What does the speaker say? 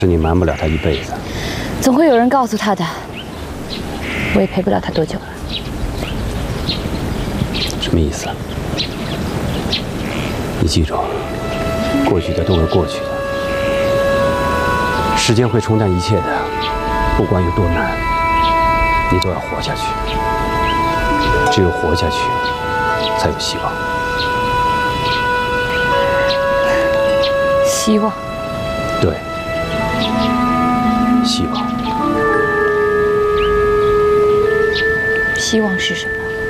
是你瞒不了他一辈子。 总会有人告诉他的。我也陪不了他多久了。 什么意思？你记住，过去的都是过去的，时间会冲淡一切的，不管有多难，你都要活下去。只有活下去，才有希望。 希望。 对，希望。 希望是什么？